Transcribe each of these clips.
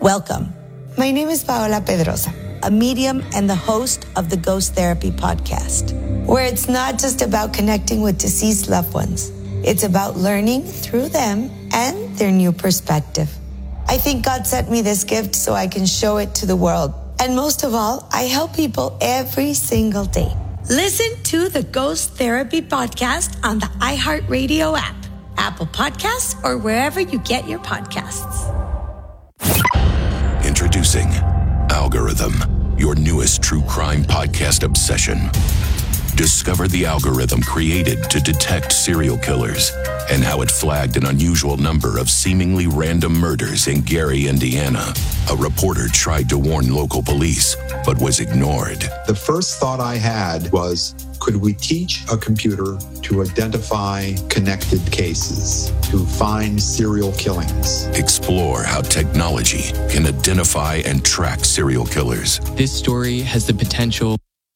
Welcome. My name is Paola Pedrosa, a medium and the host of the Ghost Therapy podcast, where it's not just about connecting with deceased loved ones. It's about learning through them and their new perspective. I think God sent me this gift so I can show it to the world. And most of all, I help people every single day. Listen to the Ghost Therapy podcast on the iHeartRadio app, Apple Podcasts, or wherever you get your podcasts. Introducing Algorithm, your newest true crime podcast obsession. Discover the algorithm created to detect serial killers and how it flagged an unusual number of seemingly random murders in Gary, Indiana. A reporter tried to warn local police, but was ignored. The first thought I had was, could we teach a computer to identify connected cases, to find serial killings? Explore how technology can identify and track serial killers. This story has the potential.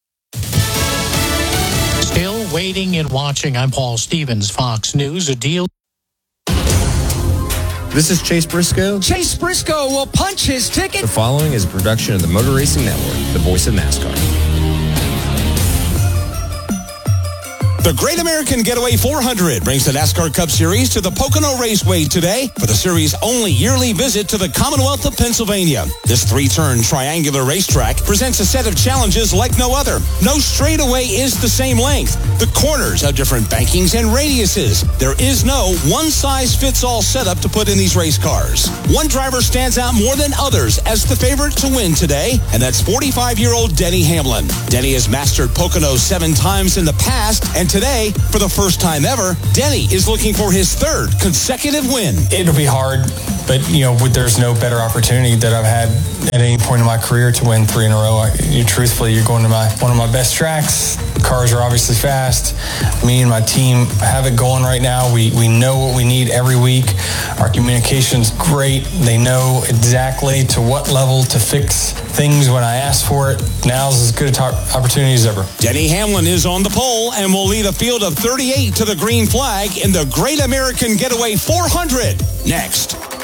Still waiting and watching. I'm Paul Stevens, Fox News. A deal. This is Chase Briscoe. Chase Briscoe will punch his ticket. The following is a production of the Motor Racing Network, the voice of NASCAR. The Great American Getaway 400 brings the NASCAR Cup Series to the Pocono Raceway today for the series' only yearly visit to the Commonwealth of Pennsylvania. This three-turn triangular racetrack presents a set of challenges like no other. No straightaway is the same length. The corners have different bankings and radiuses. There is no one-size-fits-all setup to put in these race cars. One driver stands out more than others as the favorite to win today, and that's 45-year-old Denny Hamlin. Denny has mastered Pocono 7 times in the past, and today, for the first time ever, Denny is looking for his third consecutive win. It'll be hard, but there's no better opportunity that I've had at any point in my career to win 3 in a row. Truthfully, you're going to one of my best tracks. The cars are obviously fast. Me and my team have it going right now. We know what we need every week. Our communication's great. They know exactly to what level to fix things when I ask for it. Now's as good an opportunity as ever. Denny Hamlin is on the pole and will lead a field of 38 to the green flag in the Great American Getaway 400 next.